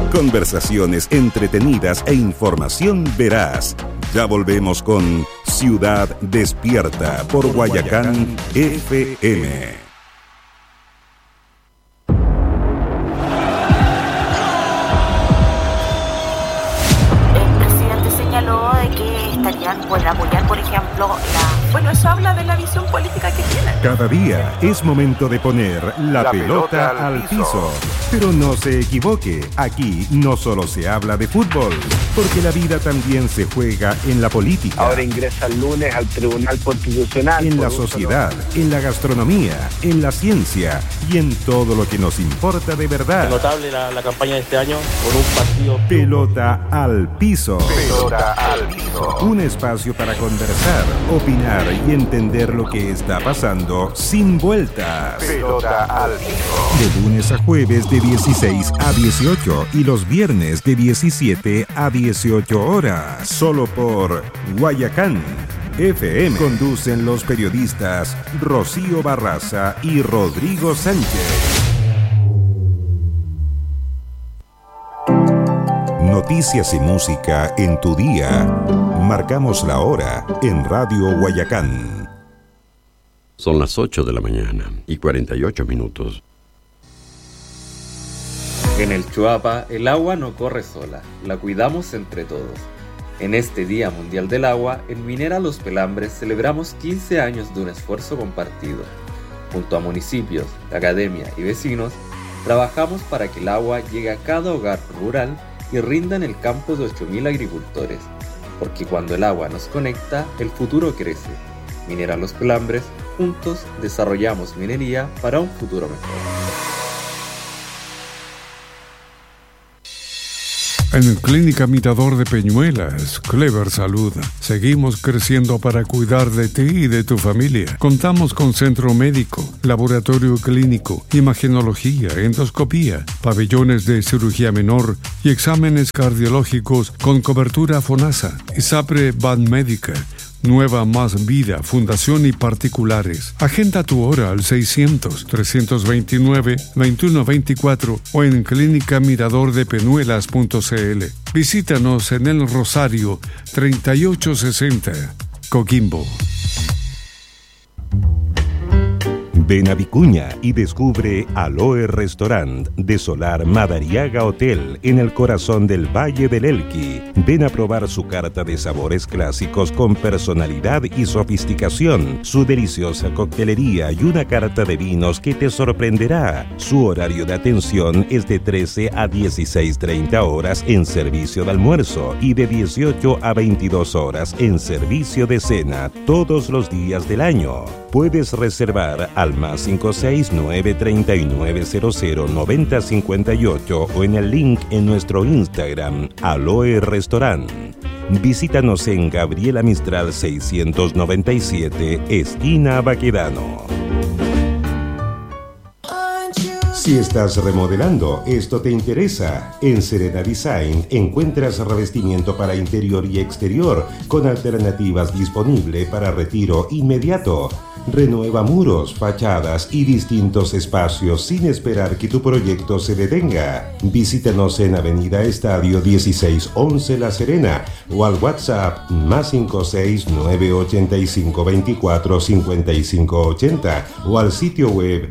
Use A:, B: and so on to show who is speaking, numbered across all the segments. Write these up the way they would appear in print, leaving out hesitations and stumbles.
A: Conversaciones entretenidas e información veraz. Ya volvemos con Ciudad Despierta por Guayacán FM.
B: Pueden apoyar, por ejemplo, Bueno, eso habla de la visión política que tienen.
A: Cada día es momento de poner la pelota al piso. Pero no se equivoque, aquí no solo se habla de fútbol, porque la vida también se juega en la política.
C: Ahora ingresa el lunes al Tribunal Constitucional.
A: En la sociedad, en la gastronomía, en la ciencia y en todo lo que nos importa de verdad.
D: Es notable la campaña de este año por un partido.
A: Pelota al piso.
C: Pelota al piso.
A: Un espacio para conversar, opinar y entender lo que está pasando sin vueltas.
C: Pelota al piso.
A: De lunes a jueves de 16 a 18 y los viernes de 17 a 18 horas. Solo por Guayacán FM. Conducen los periodistas Rocío Barraza y Rodrigo Sánchez. Noticias y música en tu día. Marcamos la hora en Radio Guayacán.
E: Son las 8 de la mañana y 48 minutos.
F: En el Chuapa, el agua no corre sola, la cuidamos entre todos. En este Día Mundial del Agua, en Minera Los Pelambres celebramos 15 años de un esfuerzo compartido. Junto a municipios, academia y vecinos, trabajamos para que el agua llegue a cada hogar rural y rinda en el campo de 8.000 agricultores. Porque cuando el agua nos conecta, el futuro crece. Minera Los Pelambres, juntos desarrollamos minería para un futuro mejor.
G: En Clínica Mirador de Peñuelas, Clever Salud, seguimos creciendo para cuidar de ti y de tu familia. Contamos con centro médico, laboratorio clínico, imagenología, endoscopía, pabellones de cirugía menor y exámenes cardiológicos con cobertura FONASA, ISAPRE Banmédica, Nueva Más Vida, Fundación y particulares. Agenda tu hora al 600-329-2124 o en clínicamiradordepenuelas.cl. Visítanos en El Rosario 3860, Coquimbo.
A: Ven a Vicuña y descubre Aloe Restaurant de Solar Madariaga Hotel en el corazón del Valle del Elqui. Ven a probar su carta de sabores clásicos con personalidad y sofisticación, su deliciosa coctelería y una carta de vinos que te sorprenderá. Su horario de atención es de 13 a 16:30 horas en servicio de almuerzo y de 18 a 22 horas en servicio de cena todos los días del año. Puedes reservar al más 569-3900-9058 o en el link en nuestro Instagram, Aloe Restaurant. Visítanos en Gabriela Mistral 697, esquina Baquedano. Si estás remodelando, esto te interesa. En Serena Design encuentras revestimiento para interior y exterior con alternativas disponibles para retiro inmediato. Renueva muros, fachadas y distintos espacios sin esperar que tu proyecto se detenga. Visítanos en Avenida Estadio 1611 La Serena o al WhatsApp más 569-8524-5580 o al sitio web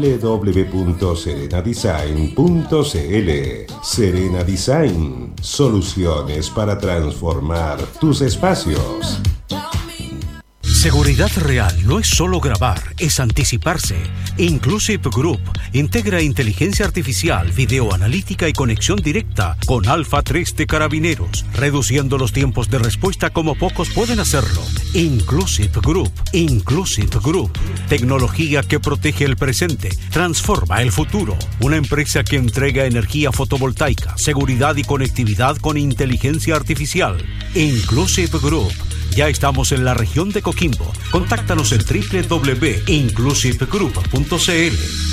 A: www.serenadesign.cl. Serena Design, soluciones para transformar tus espacios.
H: Seguridad real no es solo grabar, es anticiparse. Inclusive Group integra inteligencia artificial, videoanalítica y conexión directa con Alfa 3 de Carabineros, reduciendo los tiempos de respuesta como pocos pueden hacerlo. Inclusive Group. Tecnología que protege el presente, transforma el futuro. Una empresa que entrega energía fotovoltaica, seguridad y conectividad con inteligencia artificial. Inclusive Group. Ya estamos en la región de Coquimbo. Contáctanos en www.inclusivegroup.cl.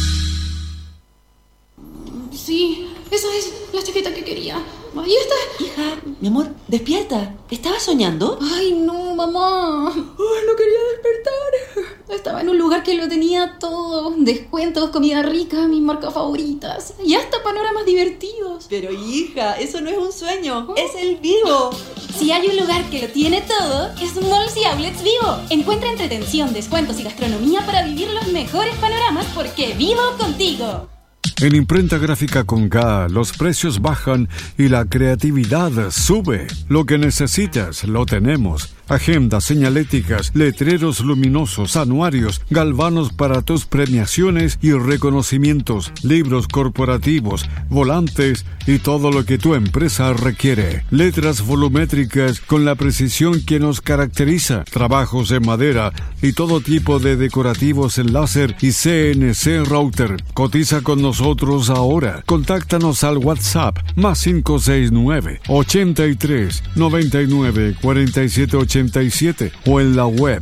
I: Sí, esa es la chaqueta que quería. Ahí está.
J: Hija, mi amor, despierta. ¿Estabas soñando?
I: Ay, no, mamá. Ay, no quería despertar. Estaba en un lugar que lo tenía todo. Descuentos, comida rica, mis marcas favoritas. Y hasta panoramas divertidos. todos.
J: Pero hija, eso no es un sueño, es el Vivo.
I: Si hay un lugar que lo tiene todo, es Malls y Outlets Vivo. Encuentra entretención, descuentos y gastronomía para vivir los mejores panoramas porque vivo contigo.
G: En Imprenta Gráfica con K, los precios bajan y la creatividad sube. Lo que necesitas, lo tenemos. Agendas, señaléticas, letreros luminosos, anuarios, galvanos para tus premiaciones y reconocimientos, libros corporativos, volantes y todo lo que tu empresa requiere. Letras volumétricas con la precisión que nos caracteriza, trabajos en madera y todo tipo de decorativos en láser y CNC router. Cotiza con nosotros ahora. Contáctanos al WhatsApp +569 83 99 47 87 o en la web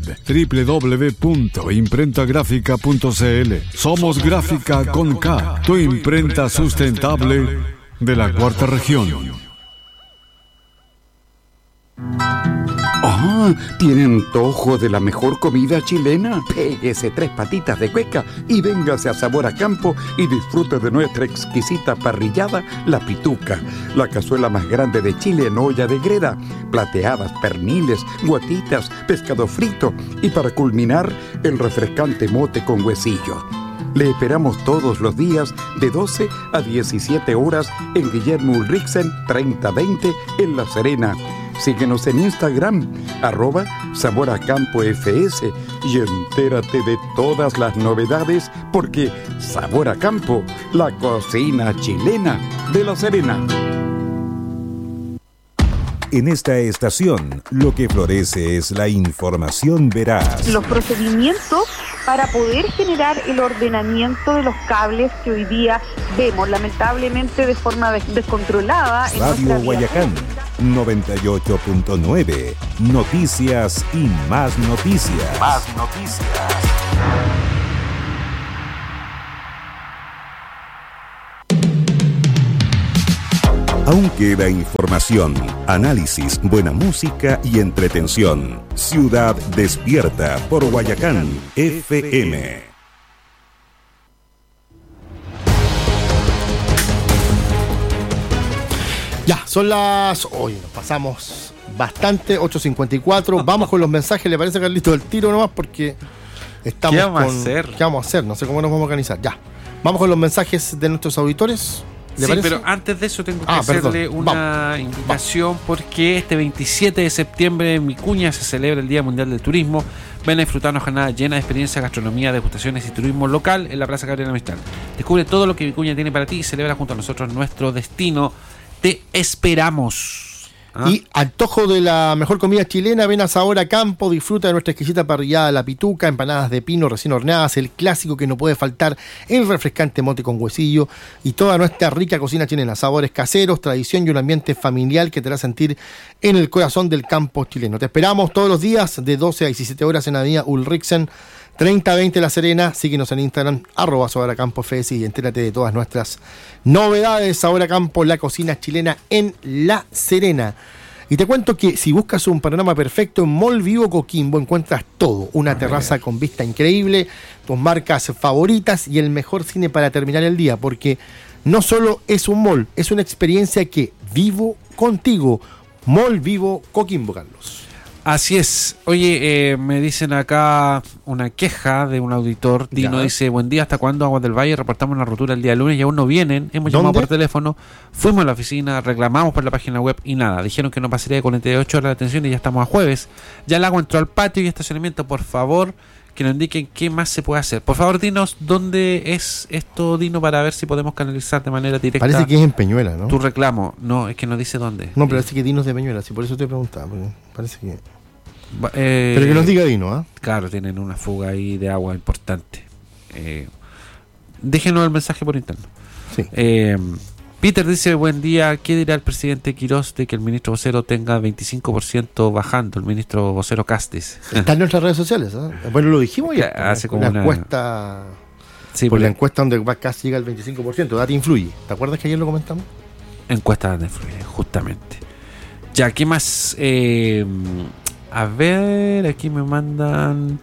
G: www.imprentagrafica.cl. Somos Gráfica con K, tu imprenta sustentable de la Cuarta Región.
K: Ah, ¿tiene antojo de la mejor comida chilena? Péguese 3 patitas de cueca y véngase a Sabor a Campo y disfrute de nuestra exquisita parrillada, La Pituca, la cazuela más grande de Chile en olla de greda, plateadas, perniles, guatitas, pescado frito y para culminar, el refrescante mote con huesillo. Le esperamos todos los días de 12 a 17 horas en Guillermo Ulrichsen 3020 en La Serena. Síguenos en Instagram, @SaborACampoFS y entérate de todas las novedades porque Sabor a Campo, la cocina chilena de La Serena.
A: En esta estación, lo que florece es la información veraz.
L: Los procedimientos para poder generar el ordenamiento de los cables que hoy día vemos, lamentablemente de forma descontrolada.
A: Radio Guayacán, 98.9. Noticias y más noticias.
C: Más noticias.
A: Aún queda información, análisis, buena música y entretención. Ciudad Despierta por Guayacán FM.
M: Ya, son las... Hoy nos pasamos bastante, 8:54. Vamos con los mensajes, ¿le parece, Carlito? Del tiro nomás porque estamos
N: ¿Qué vamos a hacer?
M: ¿Qué vamos a hacer? No sé cómo nos vamos a organizar. Ya, vamos con los mensajes de nuestros auditores.
N: Sí,
M: parece?
N: pero antes de eso tengo que hacerle una indicación porque este 27 de septiembre en Vicuña se celebra el Día Mundial del Turismo. Ven a disfrutar una jornada llena de experiencia, gastronomía, degustaciones y turismo local en la Plaza Gabriela Mistral. Descubre todo lo que Vicuña tiene para ti y celebra junto a nosotros nuestro destino. Te esperamos.
M: Y antojo de la mejor comida chilena, ven a Sabor a Campo, disfruta de nuestra exquisita parrillada La Pituca, empanadas de pino recién horneadas, el clásico que no puede faltar, el refrescante mote con huesillo y toda nuestra rica cocina chilena, sabores caseros, tradición y un ambiente familiar que te hará sentir en el corazón del campo chileno. Te esperamos todos los días de 12 a 17 horas en Avenida Ulrichsen 3020 La Serena. Síguenos en Instagram, @SaborACampoFS y entérate de todas nuestras novedades. Sabor a Campo, la cocina chilena en La Serena. Y te cuento que si buscas un panorama perfecto en Mall Vivo Coquimbo encuentras todo, una terraza con vista increíble, tus marcas favoritas y el mejor cine para terminar el día, porque no solo es un mall, es una experiencia que vivo contigo. Mall Vivo Coquimbo, Carlos.
N: Así es. Oye, me dicen acá una queja de un auditor. Dino dice: buen día, ¿hasta cuándo Aguas del Valle? Reportamos una rotura el día lunes y aún no vienen. Hemos llamado por teléfono, fuimos a la oficina, reclamamos por la página web y nada. Dijeron que no pasaría de 48 horas de atención y ya estamos a jueves. Ya el agua entró al patio y estacionamiento. Por favor, que nos indiquen qué más se puede hacer. Por favor, dinos dónde es esto, Dino, para ver si podemos canalizar de manera directa.
M: Parece que es en Peñuela, ¿no?
N: Tu reclamo. No, es que no dice dónde.
M: No, pero parece que Dino es de Peñuela, sí, por eso te preguntaba. Parece que... pero que nos diga Dino, ¿ah?
N: Claro, tienen una fuga ahí de agua importante. Déjenos el mensaje por interno.
M: Sí.
N: Peter dice: buen día, ¿qué dirá el presidente Quirós de que el ministro vocero tenga 25% bajando, el ministro vocero Castis?
M: Está en nuestras redes sociales, ¿eh? Bueno, lo dijimos ya.
N: Hace como una
M: encuesta.
N: Sí,
M: por la encuesta donde casi llega al 25%. Date influye. ¿Te acuerdas que ayer lo comentamos?
N: Encuesta donde influye, justamente. Ya, ¿qué más? A ver, aquí me mandan...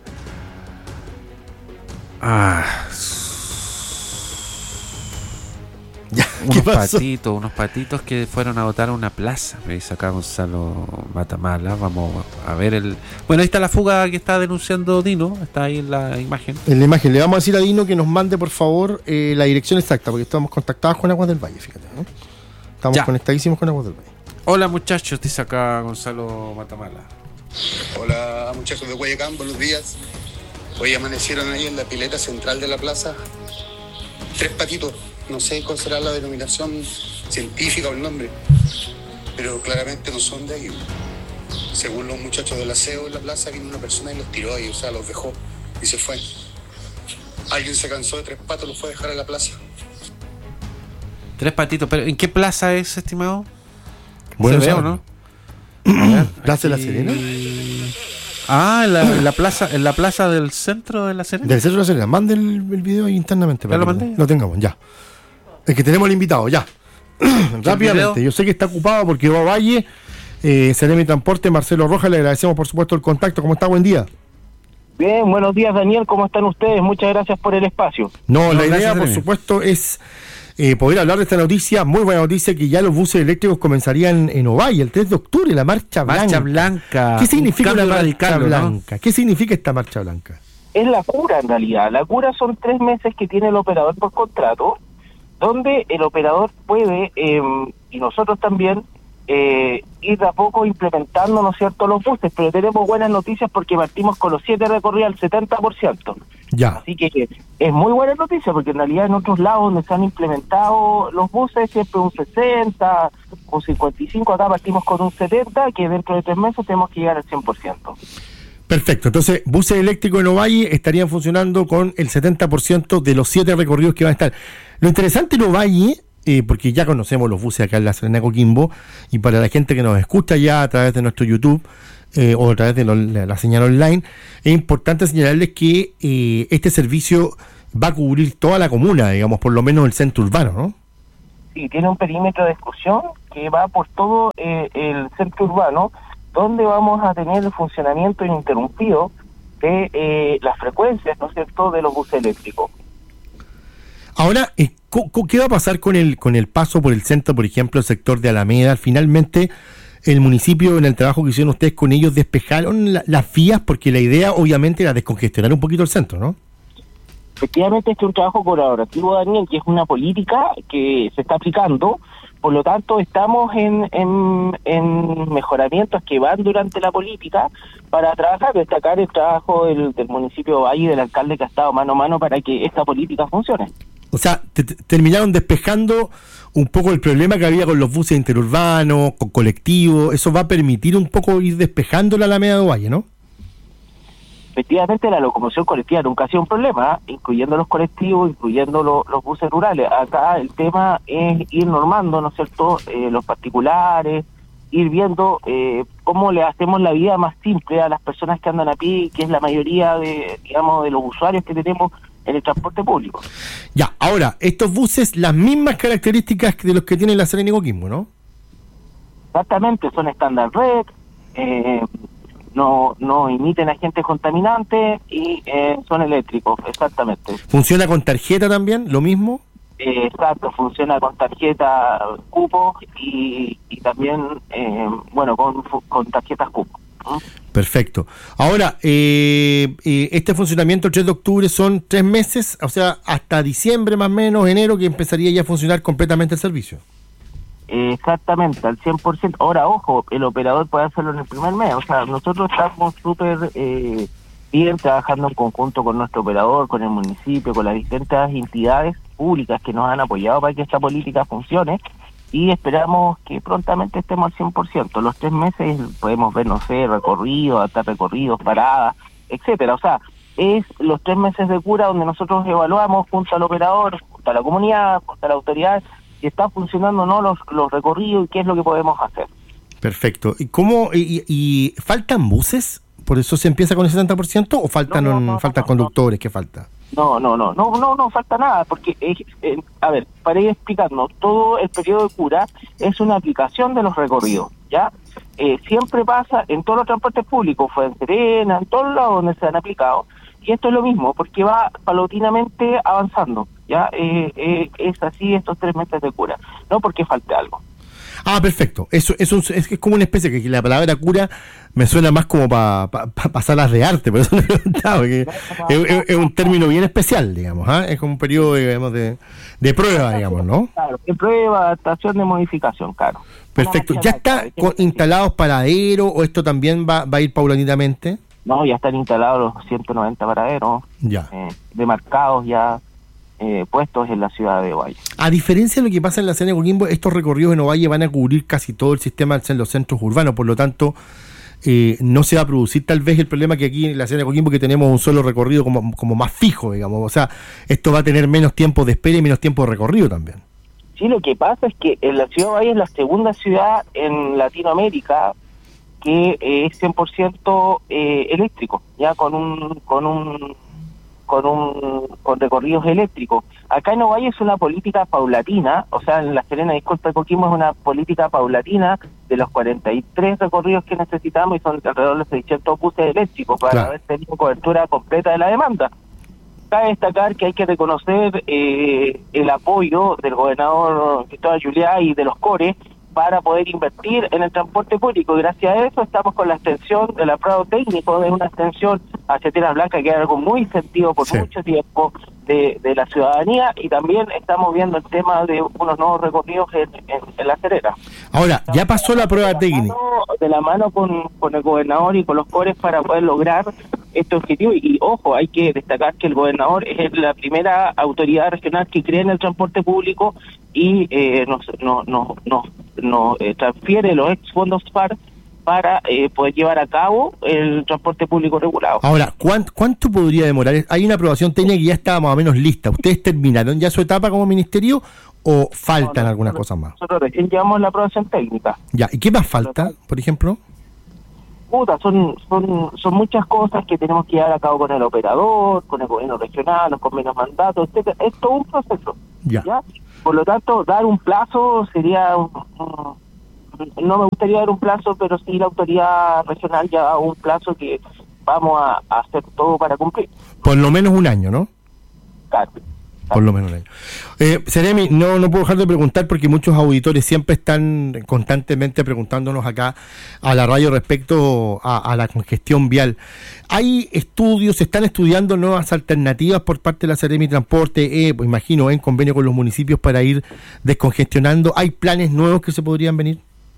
M: Ya.
N: unos patitos que fueron a votar a una plaza, me dice acá Gonzalo Matamala. Vamos a ver bueno, ahí está la fuga que está denunciando Dino, está ahí en la imagen.
M: En la imagen, le vamos a decir a Dino que nos mande por favor la dirección exacta, porque estamos contactados con Aguas del Valle, fíjate, ¿no? Estamos conectadísimos con Aguas del Valle.
N: Hola muchachos, dice acá Gonzalo Matamala.
O: Hola muchachos de Guayacán, buenos días. Hoy amanecieron ahí en la pileta central de la plaza 3 patitos, no sé cuál será la denominación científica o el nombre, pero claramente no son de ahí. Según los muchachos del aseo en la plaza, vino una persona y los tiró ahí, o sea, los dejó y se fue. Alguien se cansó de 3 patos, los fue a dejar a la plaza.
N: 3 patitos, pero ¿en qué plaza es, estimado?
M: Bueno,
N: ¿se ve o no?
M: ¿Plaza de la Serena?
N: En la plaza del centro de la Serena.
M: Del centro de la Serena. Mande el video ahí internamente para que lo tengamos, ya. Es que tenemos el invitado, ya. Rápidamente, yo sé que está ocupado porque va a Valle, Seremi Transporte, Marcelo Rojas, le agradecemos por supuesto el contacto. ¿Cómo está? Buen día.
P: Bien, buenos días Daniel, ¿cómo están ustedes? Muchas gracias por el espacio.
M: La idea por supuesto es poder hablar de esta noticia, muy buena noticia, que ya los buses eléctricos comenzarían en Ovalle el 3 de octubre, la Marcha Blanca. ¿Qué significa la Marcha Blanca? ¿Qué significa esta Marcha Blanca?
P: Es la cura en realidad. La cura son 3 meses que tiene el operador por contrato, donde el operador puede, y nosotros también, ir de a poco implementando, ¿no es cierto?, los buses, pero tenemos buenas noticias porque partimos con los 7 recorridos al 70%.
M: Ya.
P: Así que es muy buena noticia porque en realidad en otros lados donde se han implementado los buses siempre un 60, un 55, acá partimos con un 70, que dentro de 3 meses tenemos que llegar al 100%.
M: Perfecto, entonces buses eléctricos en Ovalle estarían funcionando con el 70% de los 7 recorridos que van a estar. Lo interesante en Ovalle, porque ya conocemos los buses acá en la Serena Coquimbo, y para la gente que nos escucha ya a través de nuestro YouTube o a través de la señal online, es importante señalarles que este servicio va a cubrir toda la comuna, digamos, por lo menos el centro urbano, ¿no?
P: Sí, tiene un perímetro de excursión que va por todo el centro urbano, donde vamos a tener el funcionamiento ininterrumpido de las frecuencias, ¿no es cierto?, de los buses eléctricos.
M: Ahora, ¿qué va a pasar con el paso por el centro, por ejemplo, el sector de Alameda? Finalmente, el municipio, en el trabajo que hicieron ustedes con ellos, despejaron las vías, porque la idea, obviamente, era descongestionar un poquito el centro, ¿no?
P: Efectivamente, este es un trabajo colaborativo, Daniel, que es una política que se está aplicando. Por lo tanto, estamos en mejoramientos que van durante la política para trabajar, destacar el trabajo del municipio de Valle, del alcalde que ha estado mano a mano para que esta política funcione.
M: O sea, terminaron despejando un poco el problema que había con los buses interurbanos, con colectivos. Eso va a permitir un poco ir despejando la Alameda de Ovalle, ¿no?
P: Efectivamente, la locomoción colectiva nunca ha sido un problema, incluyendo los colectivos, incluyendo los buses rurales. Acá el tema es ir normando, ¿no es cierto?, los particulares, ir viendo cómo le hacemos la vida más simple a las personas que andan a pie, que es la mayoría de los usuarios que tenemos en el transporte público.
M: Ya, ahora, estos buses, las mismas características de los que tiene la Serena y Coquimbo, ¿no?
P: Exactamente, son estándar red, no emiten agentes contaminantes y son eléctricos, exactamente.
M: ¿Funciona con tarjeta también, lo mismo?
P: Exacto, funciona con tarjeta cupo y también, con tarjetas cupo.
M: Perfecto. Ahora, este funcionamiento el 3 de octubre son 3 meses, o sea, hasta diciembre más o menos, enero, que empezaría ya a funcionar completamente el servicio.
P: Exactamente, al 100%. Ahora, ojo, el operador puede hacerlo en el primer mes. O sea, nosotros estamos súper bien trabajando en conjunto con nuestro operador, con el municipio, con las distintas entidades públicas que nos han apoyado para que esta política funcione, y esperamos que prontamente estemos al 100%. Los 3 meses podemos ver, no sé, recorridos, hasta recorridos, paradas, etcétera. O sea, es los 3 meses de cura donde nosotros evaluamos junto al operador, junto a la comunidad, junto a la autoridad, si está funcionando o no los recorridos y qué es lo que podemos hacer.
M: Perfecto. ¿Y cómo y faltan buses? ¿Por eso se empieza con el 70% o faltan conductores? ¿Qué falta?
P: No falta nada, porque, a ver, para ir explicando, todo el periodo de cura es una aplicación de los recorridos, ¿ya? Siempre pasa en todos los transportes públicos, fue en Serena, en todos lados donde se han aplicado, y esto es lo mismo, porque va paulatinamente avanzando. Ya es así estos 3 meses de cura, no porque falte algo.
M: Ah, perfecto. Eso es como una especie que la palabra cura me suena más como para salas de arte, por eso me preguntaba, porque es un término bien especial, digamos, ¿ah? Es como un periodo, digamos, de prueba, digamos, ¿no?
P: Claro, de prueba, adaptación, de modificación, claro.
M: Perfecto. ¿Ya está instalados paraderos o esto también va a ir paulatinamente?
P: No, ya están instalados los 190 paraderos,
M: ya
P: demarcados ya, puestos en la ciudad de Ovalle.
M: A diferencia de lo que pasa en la Serena de Coquimbo, estos recorridos en Ovalle van a cubrir casi todo el sistema en los centros urbanos, por lo tanto no se va a producir tal vez el problema que aquí en la Serena de Coquimbo, que tenemos un solo recorrido como más fijo, digamos. O sea, esto va a tener menos tiempo de espera y menos tiempo de recorrido también.
P: Sí, lo que pasa es que la ciudad de Ovalle es la segunda ciudad en Latinoamérica que es 100% eléctrico, ya con recorridos eléctricos. Acá en Ovalle es una política paulatina, o sea, en la Serena, disculpa, Coquimbo es una política paulatina de los 43 recorridos que necesitamos, y son alrededor de 600 buses eléctricos para haber tenido cobertura completa de la demanda. Cabe destacar que hay que reconocer el apoyo del gobernador Cristóbal Juliá y de los CORE para poder invertir en el transporte público. Gracias a eso estamos con la extensión del aprobado técnico, de una extensión hacia Tierras Blancas, que es algo muy sentido por mucho tiempo de la ciudadanía, y también estamos viendo el tema de unos nuevos recorridos en La Serena.
M: Ahora, ya pasó la prueba técnica.
P: De la mano con el gobernador y con los CORES para poder lograr este objetivo, y ojo, hay que destacar que el gobernador es la primera autoridad regional que cree en el transporte público y nos transfiere los ex fondos FAR para poder llevar a cabo el transporte público regulado.
M: Ahora, ¿cuánto podría demorar? Hay una aprobación técnica que ya está más o menos lista. ¿Ustedes terminaron ya su etapa como ministerio o faltan algunas cosas más?
P: Nosotros recién llevamos la aprobación técnica.
M: Ya, ¿y qué más falta, por ejemplo?
P: Son muchas cosas que tenemos que llevar a cabo con el operador, con el gobierno regional, los convenios mandatos, etcétera. Es todo un proceso. ¿Ya? Por lo tanto, dar un plazo sería... no me gustaría dar un plazo, pero sí la autoridad regional ya da un plazo que vamos a hacer todo para cumplir.
M: Por lo menos un año, ¿no?
P: Claro.
M: Por lo menos un año. Seremi, no puedo dejar de preguntar, porque muchos auditores siempre están constantemente preguntándonos acá a la radio respecto a la congestión vial. ¿Hay estudios, se están estudiando nuevas alternativas por parte de la Seremi Transporte, imagino en convenio con los municipios, para ir descongestionando? ¿Hay planes nuevos que se podrían venir?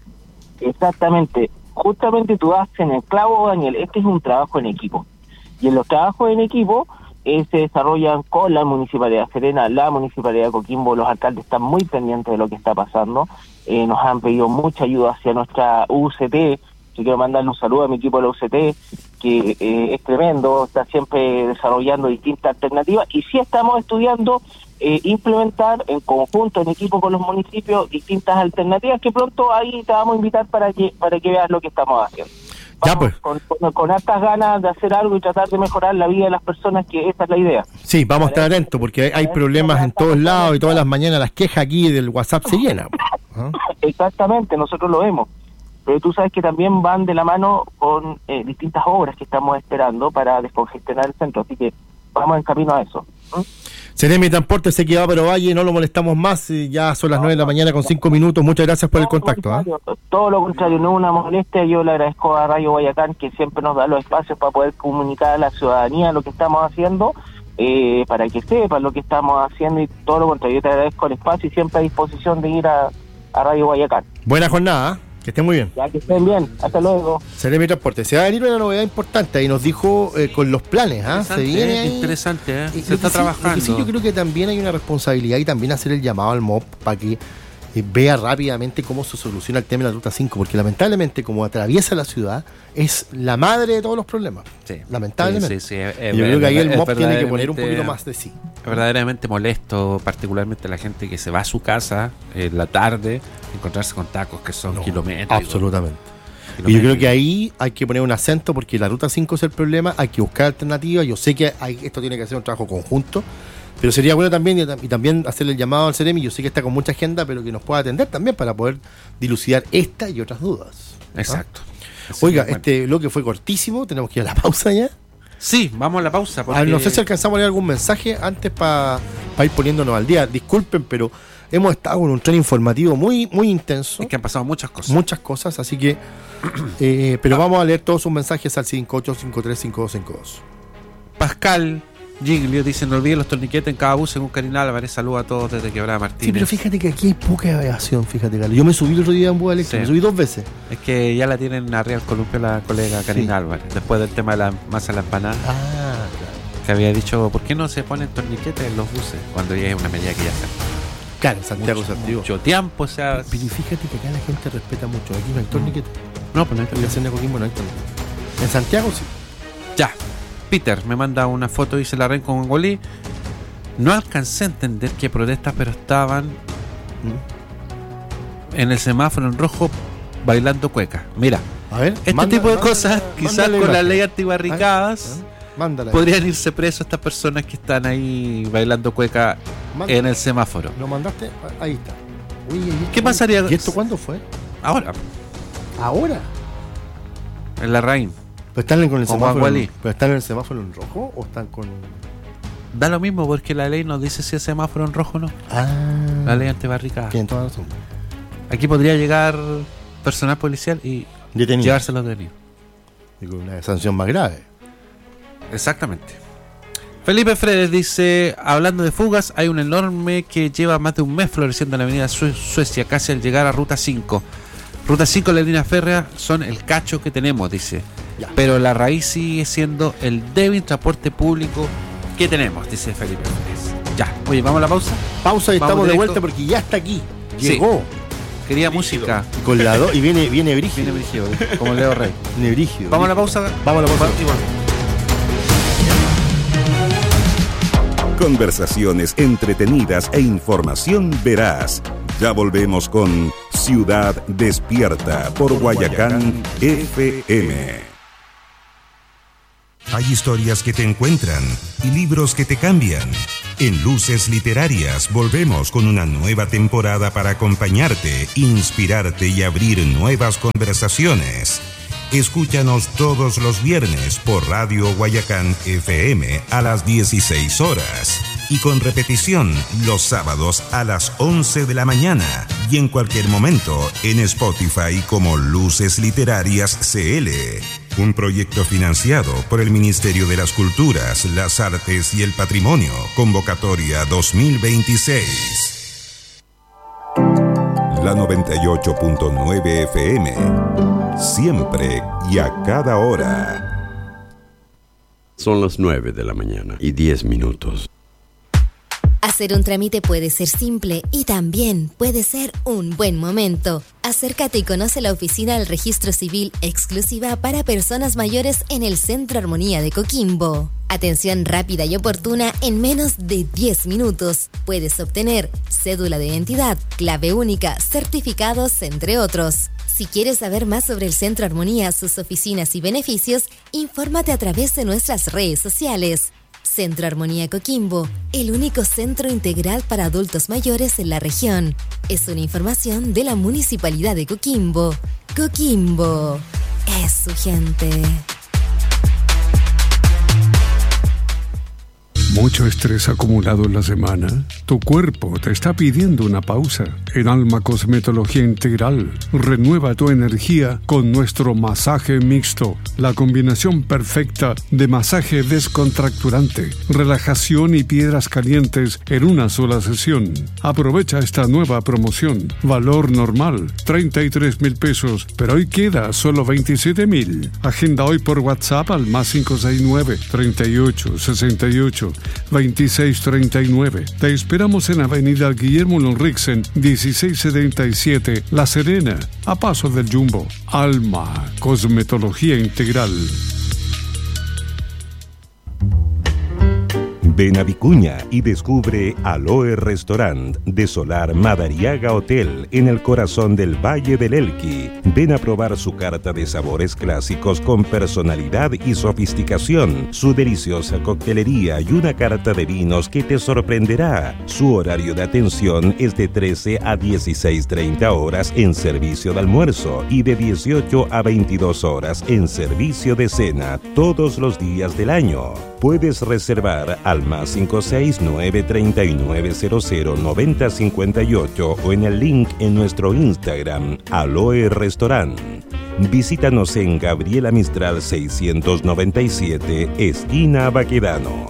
P: Exactamente. Justamente tú das en el clavo, Daniel. Este es un trabajo en equipo. Y en los trabajos en equipo se desarrollan con la Municipalidad de Serena, la Municipalidad de Coquimbo. Los alcaldes están muy pendientes de lo que está pasando. Nos han pedido mucha ayuda hacia nuestra UCT. Yo quiero mandarle un saludo a mi equipo de la UCT, que es tremendo, está siempre desarrollando distintas alternativas. Y sí estamos estudiando implementar en conjunto, en equipo con los municipios, distintas alternativas que pronto ahí te vamos a invitar para que veas lo que estamos haciendo.
M: Ya, pues.
P: Con hartas ganas de hacer algo y tratar de mejorar la vida de las personas, que esa es la idea.
M: Sí, vamos a estar atentos, porque hay problemas en todos lados y todas las mañanas las quejas aquí del WhatsApp se llenan.
P: Exactamente, nosotros lo vemos. Pero tú sabes que también van de la mano con distintas obras que estamos esperando para descongestionar el centro, así que vamos en camino a eso.
M: Seremi Transporte se queda para Ovalle, no lo molestamos más, ya son las 9 de la mañana con 5 minutos. Muchas gracias por el contacto.
P: Todo lo contrario, no es una molestia. Yo le agradezco a Radio Guayacán, que siempre nos da los espacios para poder comunicar a la ciudadanía lo que estamos haciendo, para que sepan lo que estamos haciendo, y todo lo contrario, yo te agradezco el espacio y siempre a disposición de ir a Radio Guayacán.
M: Buena jornada, que estén muy bien.
P: Ya, que estén bien, hasta luego.
M: Seremi Transporte, se va a venir una novedad importante y nos dijo con los planes, se viene ahí.
N: Interesante, se está trabajando.
M: Sí, yo creo que también hay una responsabilidad, y también hacer el llamado al MOP para que vea rápidamente cómo se soluciona el tema de la Ruta 5, porque lamentablemente, como atraviesa la ciudad, es la madre de todos los problemas. Sí, lamentablemente.
N: Sí,
M: yo creo que ahí el MOP tiene que poner un poquito más de sí.
N: Es verdaderamente molesto, particularmente la gente que se va a su casa en la tarde, encontrarse con tacos que son kilómetros.
M: Absolutamente. Y yo creo que ahí hay que poner un acento, porque la Ruta 5 es el problema, hay que buscar alternativas. Yo sé que esto tiene que ser un trabajo conjunto, pero sería bueno también, y también hacerle el llamado al Seremi. Yo sé que está con mucha agenda, pero que nos pueda atender también para poder dilucidar esta y otras dudas.
N: Exacto.
M: Oiga, este bloque fue cortísimo, tenemos que ir a la pausa ya.
N: Sí, vamos a la pausa. Porque...
M: no sé si alcanzamos a leer algún mensaje antes para ir poniéndonos al día. Disculpen, pero hemos estado en un tren informativo muy, muy intenso.
N: Es que han pasado muchas cosas.
M: Muchas cosas, así que... pero vamos a leer todos sus mensajes al 58535252.
N: Pascal Giglio dice: no olviden los torniquetes en cada bus según Karina Álvarez. Saludos a todos desde Quebrada Martínez.
M: Sí, pero fíjate que aquí hay poca evasión, fíjate, Carlos. Yo me subí el otro día en bus eléctrico, me subí 2 veces.
N: Es que ya la tienen arriba el columpio la colega Karina Álvarez, después del tema de la masa de la empanada.
M: Claro.
N: Que había dicho, ¿por qué no se ponen torniquetes en los buses? Cuando ya es una medida que ya se...
M: Claro, en Santiago se activó.
N: Mucho tiempo, o sea...
M: Pero fíjate que acá la gente respeta mucho. Aquí no hay torniquete.
N: No, pues no hay
M: torniquete. En Coquimbo no hay torniquete. En Santiago sí.
N: Ya. Peter me manda una foto, dice la Ren con Angolí. No alcancé a entender qué protestas, pero estaban en el semáforo en rojo bailando cueca. Mira,
M: a ver,
N: tipo de cosas, quizás con la ley antibarricadas, podrían irse presos estas personas que están ahí bailando cueca en el semáforo.
M: ¿Lo mandaste? Ahí está. Uy,
N: ¿qué pasaría?
M: ¿Y esto cuándo fue?
N: Ahora.
M: ¿Ahora?
N: En la Rain.
M: ¿Pero están con el semáforo? ¿Pero están en el semáforo en rojo o están con...?
N: Da lo mismo porque la ley nos dice si es semáforo en rojo o no. La ley antibarricada.
M: Tienen toda la razón.
N: Aquí podría llegar personal policial y llevárselos detenidos.
M: Y con una sanción más grave.
N: Exactamente. Felipe Fredes dice: hablando de fugas, hay un enorme que lleva más de un mes floreciendo en la avenida Suecia, casi al llegar a Ruta 5. Ruta 5 y la línea férrea son el cacho que tenemos, dice. Ya. Pero la raíz sigue siendo el débil transporte público que tenemos, dice Felipe Fredes. Ya, oye, ¿vamos a la pausa?
M: Pausa y estamos de vuelta porque ya está aquí. Llegó.
N: Sí. Quería música.
M: Con la y viene brígido.
N: Viene brígido, como Leo Rey.
M: Viene brígido.
N: ¿Vamos a la pausa?
M: Vamos a la pausa.
A: Conversaciones entretenidas e información veraz. Ya volvemos con Ciudad Despierta por Guayacán FM. Hay historias que te encuentran y libros que te cambian. En Luces Literarias volvemos con una nueva temporada para acompañarte, inspirarte y abrir nuevas conversaciones. Escúchanos todos los viernes por Radio Guayacán FM a las 16 horas y con repetición los sábados a las 11 de la mañana y en cualquier momento en Spotify como Luces Literarias CL. Un proyecto financiado por el Ministerio de las Culturas, las Artes y el Patrimonio. Convocatoria 2026. La 98.9 FM. Siempre y a cada hora.
E: Son las 9 de la mañana y 10 minutos.
Q: Hacer un trámite puede ser simple y también puede ser un buen momento. Acércate y conoce la oficina del Registro Civil exclusiva para personas mayores en el Centro Armonía de Coquimbo. Atención rápida y oportuna en menos de 10 minutos. Puedes obtener cédula de identidad, clave única, certificados, entre otros. Si quieres saber más sobre el Centro Armonía, sus oficinas y beneficios, infórmate a través de nuestras redes sociales. Centro Armonía Coquimbo, el único centro integral para adultos mayores en la región. Es una información de la Municipalidad de Coquimbo. Coquimbo es su gente.
G: Mucho estrés acumulado en la semana. Tu cuerpo te está pidiendo una pausa. En Alma Cosmetología Integral, renueva tu energía con nuestro masaje mixto. La combinación perfecta de masaje descontracturante, relajación y piedras calientes en una sola sesión. Aprovecha esta nueva promoción. Valor normal, 33,000 pesos, pero hoy queda solo 27,000. Agenda hoy por WhatsApp al +569 38 68 2639. Te esperamos en Avenida Guillermo Lonrixen, 1677, La Serena, a paso del Jumbo. Alma Cosmetología Integral.
A: Ven a Vicuña y descubre Aloe Restaurant de Solar Madariaga Hotel en el corazón del Valle del Elqui. Ven a probar su carta de sabores clásicos con personalidad y sofisticación, su deliciosa coctelería y una carta de vinos que te sorprenderá. Su horario de atención es de 13 a 16:30 horas en servicio de almuerzo y de 18 a 22 horas en servicio de cena todos los días del año. Puedes reservar al más 569-3900-9058 o en el link en nuestro Instagram, Aloe Restaurant. Visítanos en Gabriela Mistral 697, esquina Baquedano.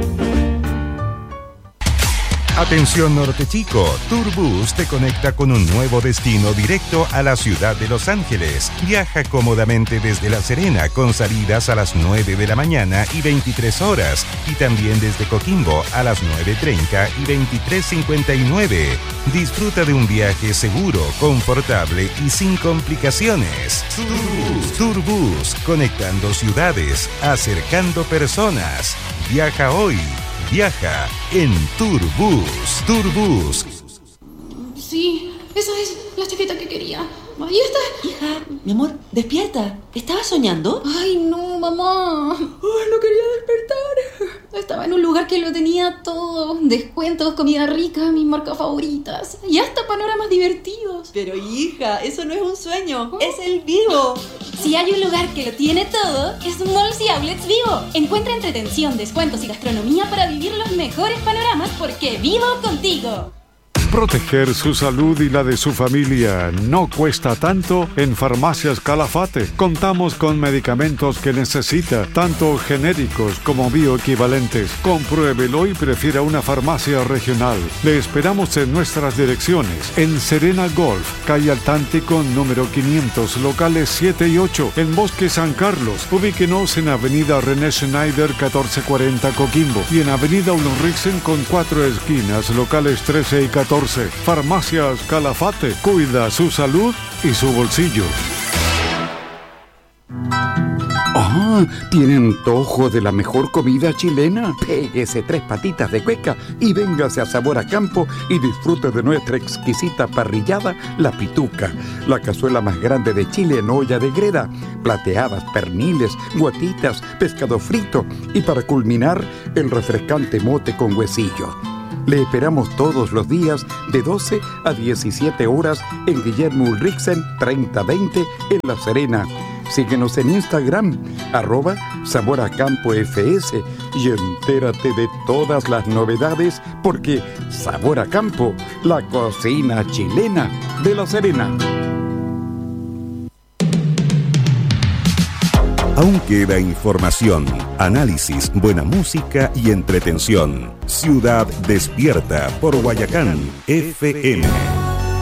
R: Atención Norte Chico, Turbus te conecta con un nuevo destino directo a la ciudad de Los Ángeles. Viaja cómodamente desde La Serena con salidas a las 9 de la mañana y 23 horas y también desde Coquimbo a las 9:30 y 23:59. Disfruta de un viaje seguro, confortable y sin complicaciones. Turbus, conectando ciudades, acercando personas. Viaja hoy. Viaja en Turbus. Turbus.
I: Sí, esa es la chaqueta que quería. Ahí está.
J: Hija, mi amor, despierta. ¿Estabas soñando?
I: Ay, no, mamá. No quería despertar. Estaba en un lugar que lo tenía todo. Descuentos, comida rica, mis marcas favoritas. Y hasta panoramas divertidos.
J: Pero hija, eso no es un sueño. Es el Vivo.
I: Si hay un lugar que lo tiene todo, es Malls y Outlets Vivo. Encuentra entretención, descuentos y gastronomía para vivir los mejores panoramas porque vivo contigo.
G: Proteger su salud y la de su familia no cuesta tanto en Farmacias Calafate. Contamos con medicamentos que necesita, tanto genéricos como bioequivalentes. Compruébelo y prefiera una farmacia regional. Le esperamos en nuestras direcciones. En Serena Golf, calle Altántico número 500, locales 7 y 8. En Bosque San Carlos, ubíquenos en Avenida René Schneider 1440 Coquimbo. Y en Avenida Ulriksen con 4 esquinas, locales 13 y 14. Farmacias Calafate, cuida su salud y su bolsillo.
K: Ah, ¿tiene antojo de la mejor comida chilena? Péguese 3 patitas de cueca y véngase a Sabor a Campo y disfrute de nuestra exquisita parrillada, La Pituca, la cazuela más grande de Chile en olla de greda, plateadas, perniles, guatitas, pescado frito y para culminar, el refrescante mote con huesillo. Le esperamos todos los días de 12 a 17 horas en Guillermo Ulriksen 3020 en La Serena. Síguenos en Instagram, @SaborACampoFS y entérate de todas las novedades porque Sabor a Campo, la cocina chilena de La Serena.
A: Aún queda información, análisis, buena música y entretención. Ciudad Despierta por Guayacán FM.